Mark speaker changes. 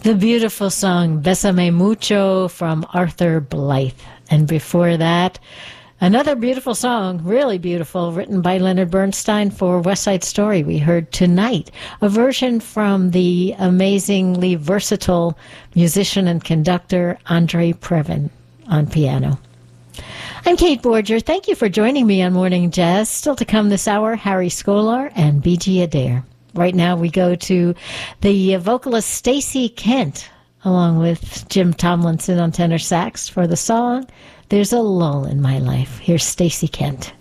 Speaker 1: The beautiful song Bésame Mucho from Arthur Blythe. And before that, another beautiful song, really beautiful, written by Leonard Bernstein for West Side Story. We heard Tonight, a version from the amazingly versatile musician and conductor Andre Previn on piano. I'm Kate Borger. Thank you for joining me on Morning Jazz. Still to come this hour, Harry Skolar and B.G. Adair. Right now we go to the vocalist Stacey Kent, along with Jim Tomlinson on tenor sax for the song There's a Lull in My Life. Here's Stacey Kent.